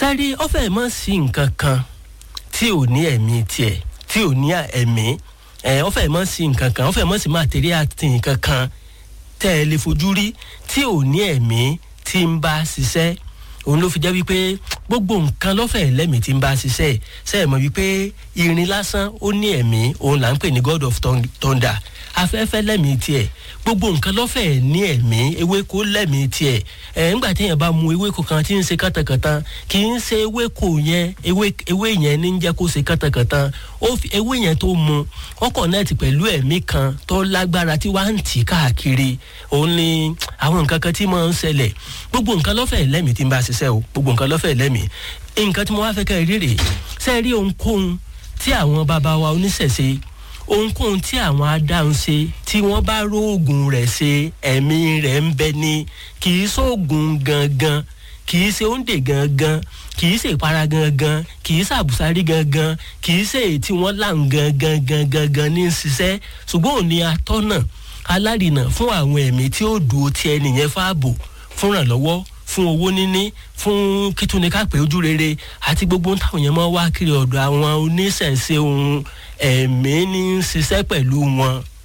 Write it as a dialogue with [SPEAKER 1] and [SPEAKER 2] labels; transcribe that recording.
[SPEAKER 1] sẹ́rí ọ̀fẹ́ mọ́ sí nǹkan kan tí ò ní ẹ̀mí tiẹ̀ tí ò ní ẹ̀mí ọ̀fẹ́ mọ́ sí nǹkan kan ọ̀fẹ́ mọ́ sí material ti nǹkan kan tẹ́ ẹ lè fojú rí tí ò ní ẹ̀mí tí ń bá ṣiṣẹ́ òun ló fi jẹ́ wípé gbogbo nǹkan lọ́fẹ̀ẹ́ lẹ́mìí tí ń bá ṣiṣẹ́ ṣe é mọ̀ wípé irin lásán ó ní ẹ̀mí òun là ń pè ní god of thunder afẹ́fẹ́ lẹ́mìí tiẹ̀ gbogbo nǹkan lọ́fẹ̀ẹ́ ní ẹ̀mí ewéko lẹ́mìí tiẹ̀ ńgbà tí èèyàn bá mu ewéko kan tí ń ṣe kàtàkàtà kì í ṣe ewéko yẹn ewé yẹn ní ń jẹ́ kó ṣe kàtàkàtà ewé yẹn tó mu ó kọ̀nẹ́ẹ̀tì pẹ̀lú ẹ̀mí kan tó lágbára tí wàá ń tì káàkiri òun ni àwọn nǹkan kan tí máa ń ṣẹlẹ̀ gbogbo nǹkan lọ́fẹ̀ẹ́ lẹ́mìí tí ń bá ṣiṣẹ́ o gbogbo nǹkan lọ́fẹ̀ẹ́ lẹ́mìí nǹkan tí mo wá fẹ́ kẹ́ ẹ rí rèé ṣe rí ohunkóhun tí àwọn bàbá wa oníṣẹ̀ṣe ohunkóhun tí àwọn adáhùn ṣe tí wọ́n bá róògùn rẹ̀ ṣe ẹ̀mí rẹ̀ ń bẹ ní kì í ṣoògùn gangan kì í ṣe oúnjẹ gangan kì í ṣe ìpara gangan kì í ṣàbùsárí gangan kì í ṣe èyí tí wọ́n láǹ gangan ní ṣiṣẹ́ ṣùgbọ́n òní atọ́nà alárìnà fún àwọn ẹ̀mí tí ó dùn ti ẹnìyẹn fáàbò fúnrànlọ́wọ́ fún owó níní fún kítúni kápẹ́ ojú rere àti gbogbo táwọn yẹn máa wá kiri ọ̀dọ̀ àwọn oníṣẹ̀ṣe ohun ẹ̀mí ní ṣiṣẹ́ pẹ̀lú wọn